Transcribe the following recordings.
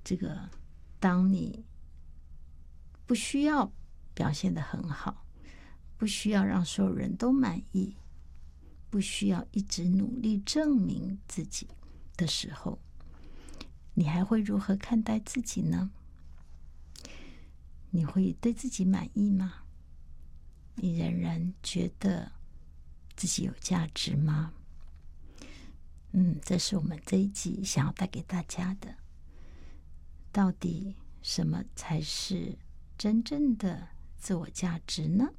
这个当你不需要表现得很好，不需要让所有人都满意，不需要一直努力证明自己的时候，你还会如何看待自己呢？你会对自己满意吗？你仍然觉得自己有价值吗？这是我们这一集想要带给大家的。到底什么才是真正的自我价值呢？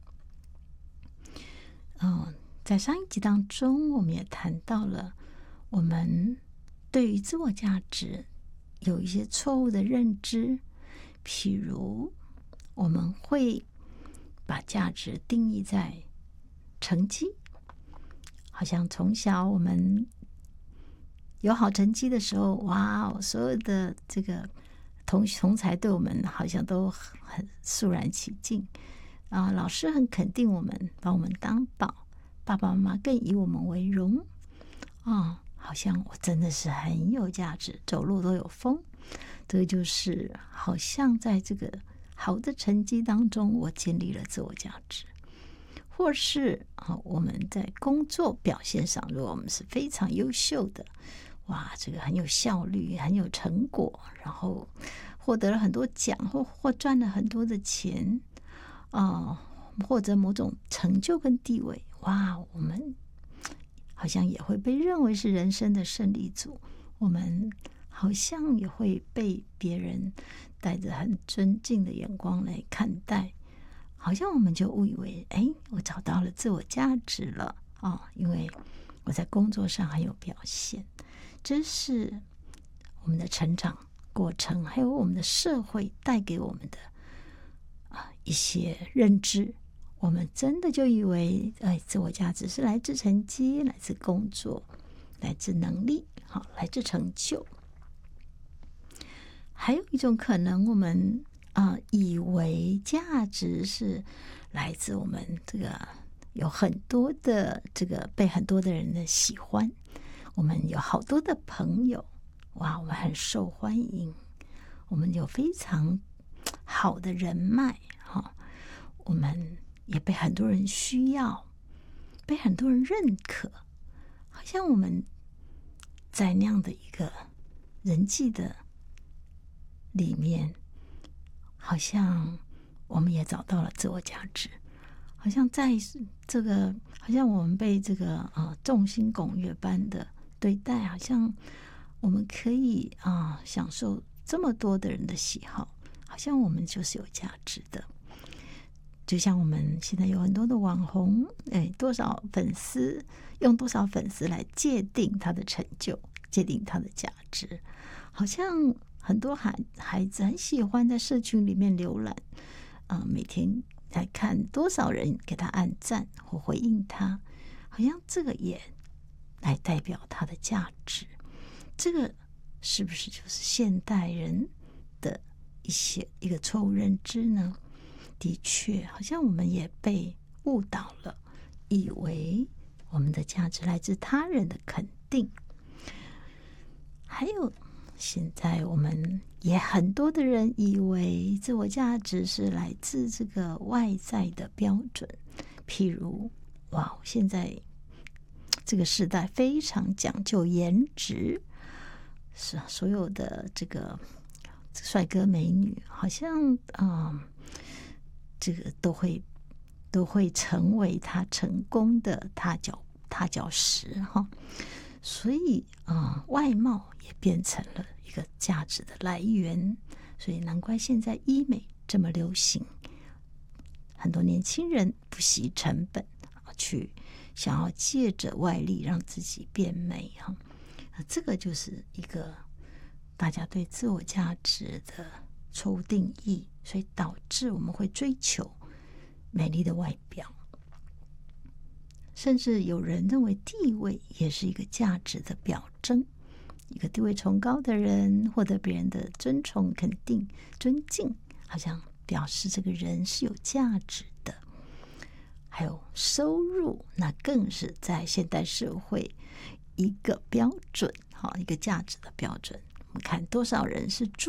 在上一集当中，我们也谈到了我们对于自我价值有一些错误的认知，譬如我们会把价值定义在成绩，好像从小我们有好成绩的时候，哇，所有的这个同才对我们好像都很肃然起敬啊，老师很肯定我们，把我们当宝，爸爸妈妈更以我们为荣啊，好像我真的是很有价值，走路都有风。这个就是好像在这个好的成绩当中，我建立了自我价值。或是我们在工作表现上，如果我们是非常优秀的，哇，这个很有效率，很有成果，然后获得了很多奖，或赚了很多的钱，或者某种成就跟地位，哇，我们好像也会被认为是人生的胜利组，我们好像也会被别人带着很尊敬的眼光来看待，好像我们就误以为，我找到了自我价值了因为我在工作上很有表现。这是我们的成长过程，还有我们的社会带给我们的一些认知，我们真的就以为自我价值是来自成绩，来自工作，来自能力，来自成就。还有一种可能，我们以为价值是来自我们这个有很多的这个被很多的人的喜欢，我们有好多的朋友，哇，我们很受欢迎，我们有非常好的人脉我们也被很多人需要，被很多人认可，好像我们在那样的一个人际的里面，好像我们也找到了自我价值，好像在这个，好像我们被这个众星拱月般的对待，好像我们可以享受这么多的人的喜好，好像我们就是有价值的。就像我们现在有很多的网红，多少粉丝，用多少粉丝来界定他的成就，界定他的价值，好像很多孩子很喜欢在社群里面浏览，每天来看多少人给他按赞或回应他，好像这个也来代表他的价值。这个是不是就是现代人的一个错误认知呢？的确，好像我们也被误导了，以为我们的价值来自他人的肯定。还有现在我们也很多的人以为自我价值是来自这个外在的标准，譬如现在这个时代非常讲究颜值，是所有的这个帅哥美女好像这个都会成为他成功的踏脚石所以外貌也变成了一个价值的来源，所以难怪现在医美这么流行，很多年轻人不惜成本去想要借着外力让自己变美这个就是一个大家对自我价值的错误定义，所以导致我们会追求美丽的外表，甚至有人认为地位也是一个价值的表征，一个地位崇高的人获得别人的尊崇、肯定、尊敬，好像表示这个人是有价值的。还有收入，那更是在现代社会一个标准，一个价值的标准。我们看多少人是